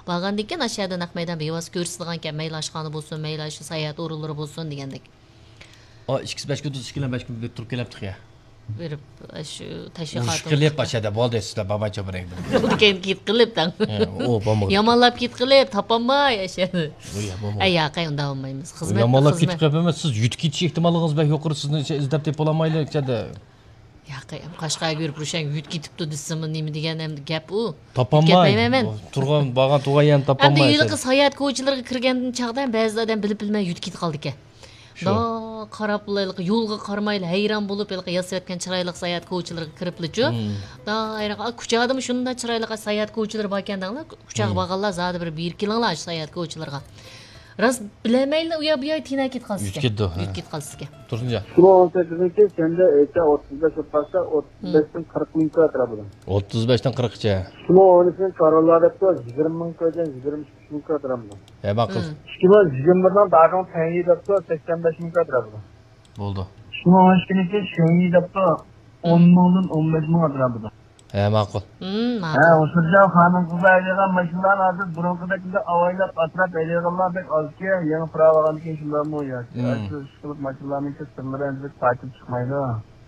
Bağandan keyin aşağıda naq maydon bevosita ko'rsatilgan ekan, mayli oshxona bo'lsin, mayli shu sayohat o'rinlari bo'lsin degandek. O 2-5 kun bir turib kelibdi ya. Berib shu tashviqot qilib aşağıda bo'ldi sizlar babacha biring. Uni keyin kit qilib tan. O bo'lmadi. Yomonlab kit qilib topolmay aşağıda. Ay yo'q, unda olmaymiz. Xizmat. Yomonlab kit qilib emas, siz yutib ketish ehtimolligingiz bak yuqori sizni izlab tep olamayli ichada. Yo'q, Qashqarga yurib rushan yut ketibdi desam nima degan ham gap u. Topolmay. Turgan bag'an tug'an topolmay. Endi yo'liqi sayohat ko'chalariga kirgandan chaqdan ba'zi odam bilib bilmay yut ketib qoldi ekan. Da qarab bulaylik yo'lga qarmayli hayron bo'lib yasayotgan chiroyli sayohat ko'chalarga kiribli-chu. Da hayron kuchadimi shunda chiroyli sayohat ko'chalari bor ekandanglar. Kuchaq bag'anlar zodi bir 1 kilonglar sayohat ko'chalarga. Ras bilamayli u yoq bu yoq tina ketib qolsa. Yut ketib qolsa. Tursunja. 18-ki senda 35 pasta 35dan 40 ming atrofida. 35dan 40cha. Shuni o'nisini qarorlarida 20 ming ko'jan 23 ming atrofida. Ma'qul. 2021dan dagang tangi debdi 85 ming atrofida. Bo'ldi. Shuni o'nishniki shengi debdi 10 mingdan 15 ming atrofida. Ma'qul. Ha, o'sirja xonim qizlarga mashinalar hozir burunqidagida avaylab atraf aylanganlar bek ozki yangi pravagan keyin shunlarmi yo'q. Shu qilib mashinalarning sirlari ta'kid chiqmaydi.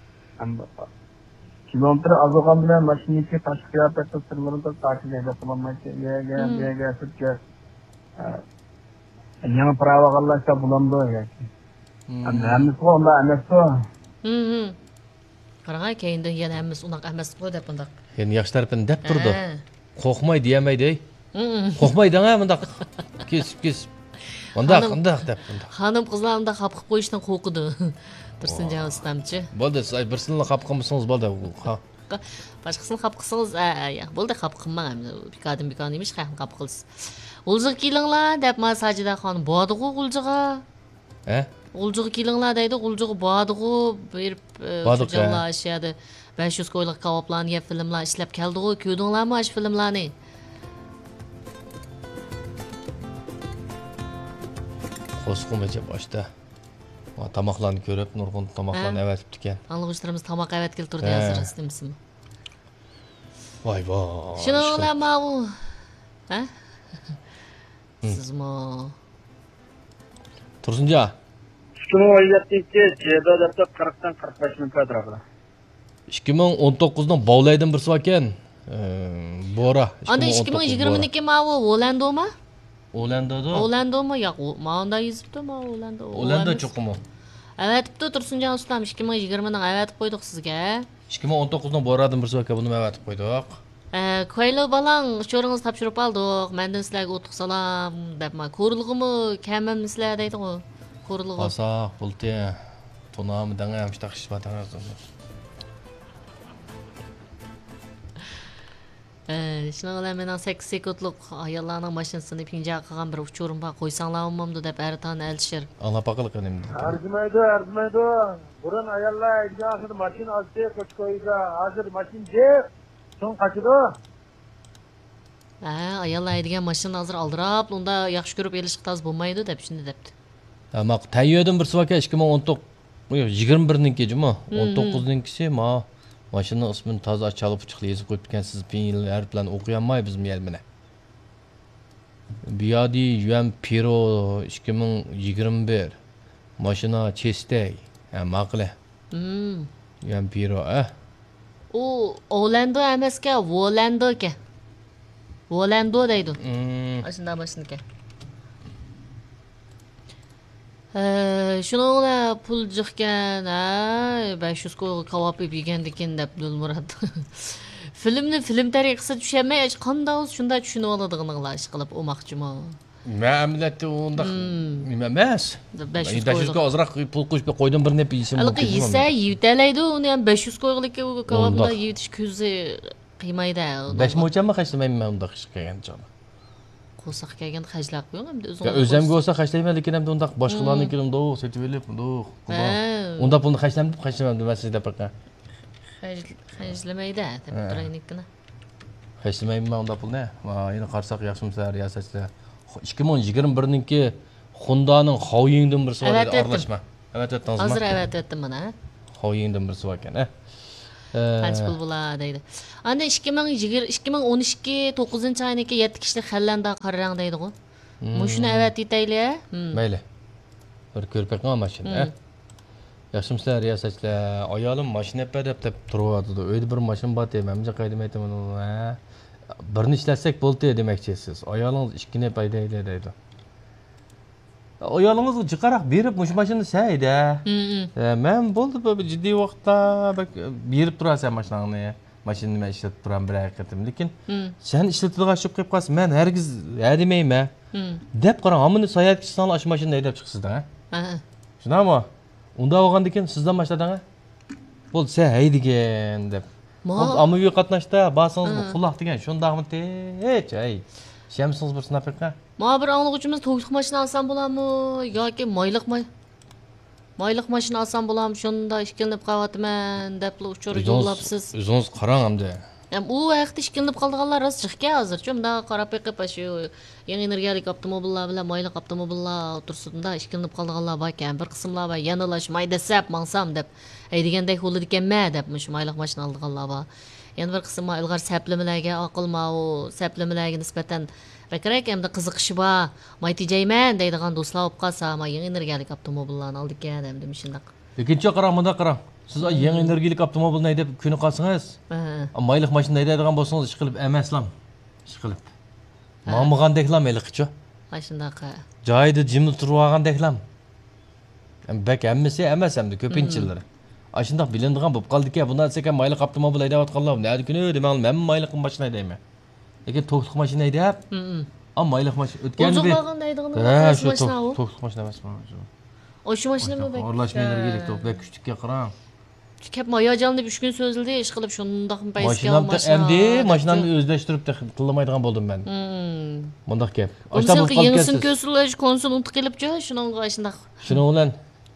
Kilometr azogan bilan mashinaki tashqi qiyofati sirlarini ta'kid edib bo'lmaydi. Yerga sirga. Yangi pravaganlar bulamdi yoki. Hammasi onda emasku. Qarag'ay keyindan yana hammasi unaqa emas qo'y deb bundaq. Endi yaxshi tarafini deb turdi. Qo'rqmay deyamaydi. Qo'rqmaydi-a bundaq. Kesib. Undaq deb bundaq. Xonim qizlar undaq xap qilib qo'yishdan qo'rqidi. Tursunjon ustamchi. Bo'ldi, siz birsini xap qilmasangiz bo'ldi. Boshqasini xap qilsangiz, yo'q, bo'ldi xap qilmang. Bikodim emish, xap qilsiz. Uljiga kelinglar deb masajida xonim bordi-ku uljiga. Uljiga kelinglar deydi, uljiga bordi-ku, berib cho'jallar ashyoda 500 ko'yliq kavoblarni yeb filmlar ishlab keldi-ku, ko'rdinglarmi shu filmlarni? Qo'sqo'macha boshda tomoqlarni ko'rib, nurg'un tomoqlarni avatibdi ekan. Anglag'uchlarimiz tomoq avat keltirdi hozir, istimsizmi? Voy. Shuni olamma u. Ha? Sizmi? Tursunja. Shuni o'ylayaptiki, Jedo debdi 40 dan 45 ming atrofida. 2019dan bovlaydan birsi ekan. Bora. Anda 2022 ma u Olandomi? Olandomi yo'q, manda yozibdi, Olando. Olando cho'qimi? Avatibdi Tursunjon ustam 2020 dan avatib qo'ydik sizga. 2019dan boradan birsi ekan, buni avatib qo'ydik. Qo'yli balang, sho'ringizni topshirib oldik. Mendan sizlarga o'tib salam deb ko'rilg'imi, kamim sizlar deydi-ku. Ko'rilg'i. Asaq, bulti. Tonami dangam ishtaqish batangaz. Shuni bilan men 8 sekundlik ayollarning mashinasini pinja qilgan bir uchurim bor, qo'ysanglarmamdi deb Ariton Alshir. Ana paqiliq endi. Arzimaydi. Burun ayollar hozir mashina olsa qo'yga, hozir mashin deb so'ng qachidi. Ayollar degan mashina hozir aldirab, unda yaxshi ko'rib elish qiz bo'lmaydi deb shuni debdi. Maq tayyodan bir suaka 2019 21ninki juma 19ninkisi ma mashina ismini toza chalib chiqib yozib qo'yib ekansiz pinil harflarni o'qiy olmay biz miyalmina. Biyadi Yuan Piro 2021 mashina Chestay. Maqli. Yuan Piro U Orlando emasga, Orlandoga. Orlando deydi. Ashunda mashinaka. Shuningla pul jiqgan, 500 ko'y kavob yegandikin deb Dilmurod. Film tariqasida tushunmay, qanday shunda tushunib oladiganlar ish qilib o'moqchimi? Ma'amlatda unda nima emas. 500 ko'y ozroq pul qo'shib qo'ydim bir nep yeyishim mumkin. Alqi yesa yutalaydi, uni ham 500 ko'ylik kavobni yutish ko'zi qiymaydi. 5 mo'chamma xashlayman unda ish qilgan joy. Qo'saq kelgan xajlab qo'ying endi o'zimga bo'lsa xashlayman, lekin ham unda boshqalarnikini unda setib olib, unda pulni xashlamam demaslik deb baqa. Xajlamaydi deb turaynikini. Xashlayman unda pulni. Va yana qarsak yaxshimsizlar, yasachlar. 2021ninki Hondaning Xoyingdan birsi bor edi, aralashma. Avat etdingizmi? Hozir avat etdim mana. Xoyingdan birsi bor ekan, qancha pul bo'ladi deydi. Endi 2012 9-oyniki 7 kishilik Xallanda qarang deydi-ku. Mushuni avataylik. Mayli. Bir ko'rib qo'ygan mashina. Yaxshimisilar, riyosatchilar. Ayolim mashina deb turyapti. Uyda bir mashina bor deyman. Menga qaydam aytaman. Birini ishlatsak bo'ldi demoqchisiz. Ayolingiz ishkini paydaydi deydi. Ayolingizga jiqaroq berib, mush mashinani sayda. Men bo'ldi bu jiddiy vaqtda berib turasan mashinani. Mashinani men ishlatib turaman bir haqiqatim. Lekin sen ishlatadigan ishib qo'yib qolsan, men hargiz demayman. Deb qarang, hamını sayatkichdan ash mashinani haydab chiqsizdan, ha? Shunami? Unda olgandan keyin sizdan boshladan, ha? Bo'ldi, sen haydigan deb. Ammaviy qatnashda basangiz quloq degan, shundaqmi hech, ay. Shamsingiz bir sinab qo'ying. Ma bir anlıqçımız to'yliq mashina olsam bo'ladimi yoki mayliq mashina olsam bo'ladimi? Shunda ishkilinib qolyapman deb uchur yo'llabsiz. O'zingiz qarang hamda. U vaqtda ishkilinib qolganlar rost chiqgan hozircha. Unda qarab beqib shu yangi energiyalik avtomobillar bilan mayliq avtomobillar o'tirsida ishkilinib qolganlar bor ekan. Bir qismlar va yanalashmay desab mansam deb aydigandek bo'ldi ekanman deb shu mayliq mashina olganlar bor. Yana bir qism ilg'or saplamalarga aqlma u saplamalarga nisbatan Bakrak hamda qiziqishi bor. Maytijayman deydigan do'stlar olib qolsa, yangi energiyalik avtomobillarni oldik ekan hamda shundaq. Lekincha qarang, bunda qarang. Siz yangi energiyalik avtomobilni haydab kuni qolsangiz, mayliq mashina haydaydigan bo'lsangiz ish qilib emaslam. Ish qilib. Mamg'andeklam mayliqchi. Mana shunaqa. Joyida jimni turib olgandeklam. Bak hammasi emas hamda ko'pinchilari. Ashundaq bilinadigan bo'lib qoldi-ku. Bundan sekin mayliq avtomobil haydayotganlar, nima kuni demayman, men mayliq mashina haydayman. Lekin to'qliq mashina haydab, mayliq mashina o'tganda. O'zog'an deydigan mashina u. To'qliq mashina emasmi? Shu mashinami bek? Orlashma energiyalik to'p, bek kuchlikka qarang. Kep mayajan deb 3 kun so'zildi, ish qilib shundaqmi paysga mashina. Mashinamni o'zlashtirib qilmaydigan bo'ldim men. Bundaq gap. Ashta bu qolgansiz. Ko'silish konsul unutib qilibchi, shuningga shundaq. Shuning bilan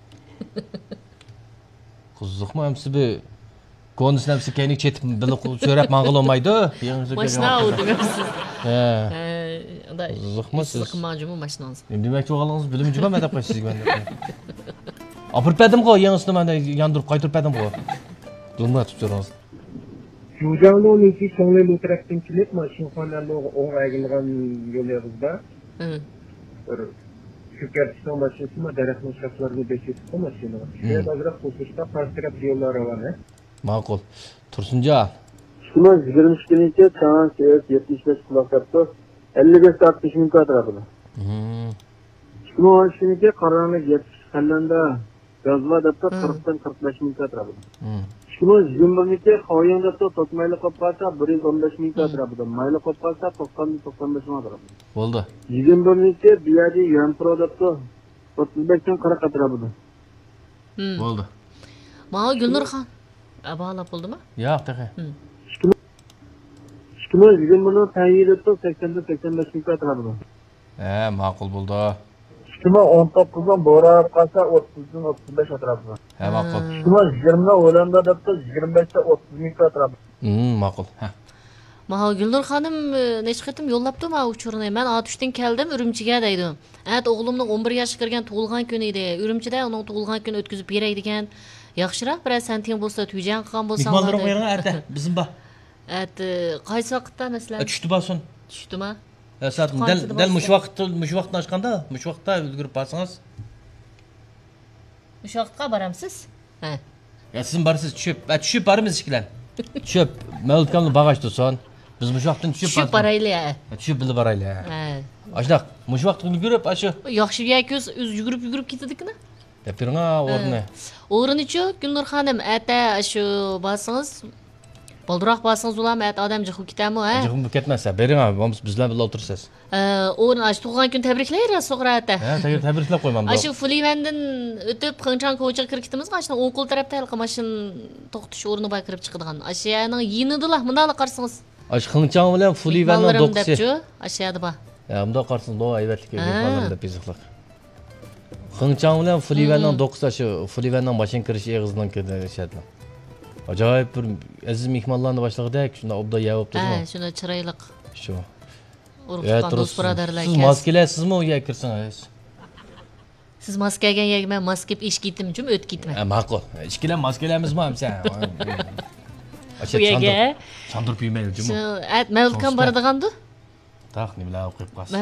qiziqmi hamsi bu konuslamsi kenik chetib bilib so'rab mang'il olmaydi. Mashina u demasiz. Unda qiziqmisiz? Qiziqmajmi mashinangiz? Demak, o'g'lingiz bilim juma deb qo'ysiz men. Apırpadım ko, yanısını ben de yandırıp kaytırpadım ko. Durma tutuyoruz. Şujanlı onun ki sonlayla oturaktan kilip maşinxonlarni o'ng'aygan yo'llarida. Shukartiston mashinasini daraxtning shaflariga besitib mashina. Shunga ozroq xususda partirab yo'llari bor. Ma'qul. Tursunja. Shuni 22-chi Chang 75 quloqapti 55 soat 5 minut atrofida. Shuni mashinaga qaroqlik Xallanda Gazva dapta 40dan 45 minut atrofida. Shuni 21-ga Xoyon dapta Tokmayli qopqasa 115 minut atrofida. Mayli qopqasa 90-95 minut atrofida. Bo'ldi. 21-ga Biyadi Yampro dapta 35dan 40 atrofida. Bo'ldi. Mana Gulnurxon. Abalab bo'ldimi? Yo'q, taqa. Shuni 20 tayyor dapta 80-85 minut atrofida. Ma'qul bo'ldi. Shuma 19dan borab qolsa 30dan 35 atrofida. Ma'qul. Shuma 20 o'landa debda 25 ta 30 minut atrofida. Ma'qul. Maha Gulnur xonim necha qatim yo'llabdi ma uchurni. Men A3dan keldim Urumchiga deydim. O'g'limning 11 yoshga kirgan tug'ilgan kuni edi. Urumchida uning tug'ilgan kuni o'tkazib beray degan. Yaxshiroq bir santing bo'lsa, tuyjan qilgan bo'lsa. Mehmonlar qo'ygan arta, bizim bor. Qaysi vaqtda masalan? Tushdi bo'lsin. Tushdimi? Saat dal mush vaqtni ochganda, mush vaqtda ulgurib borsangiz. Mush vaqtga boramsiz? Ha. Siz borsiz tushib boramiz ishkilan. Tushib, men o'tganni bag'ash tursin. Biz mush vaqtdan tushib boraylik. Tushib bilib boraylik. Ha. Ashdaq, mush vaqtni ulgurib, shu. Yaxshi yako'z yugurib ketadikmi? Yapirga o'rni. O'rnichi Gulnur xonim, shu borsangiz Balduroq basınız ulam, adam jıqıb ketami, ha? Jıqıb ketməsə, bering abi, bizlə birlə otursiz. O'rin tug'ilgan kun tabriklay so'g'rata. Tabriklab qo'yman. Shu Fulivandan o'tib Qinchon ko'chaga kirib ketamiz, qashna o'ng qo'l tarafda halqa mashin to'xtash o'rni bor kirib chiqadigan. Ashiyaning yinidilar, bundaqla qarsangiz. Qinchon bilan Fulivanning do'qsi. Ashiyada bor. Bunda qarsangiz, bu aybatlikka mehmonlarda beziqliq. Qinchon bilan Fulivanning do'qsi, shu Fulivanning mashin kirish eg'izidan kirishadilar. Acayip bir aziz mehmonlarni boshlig'idek, shunda obda yeyib turibdi. Shunda chiroyli. Shu. Urug'dan do'st birodarlar. Siz maskalaysizmi uyga kirsangiz? Siz maskaga yegman, maskib ish ketdim, jum o't ketman. Ma'qul. Ishkilan maskalamizmi hamsa? bu yerga. Chandırıp yemeyiz Shu mi? Mavlukam So'ngsta. boradigandu. Tak ne bileyim okuyup kalsın.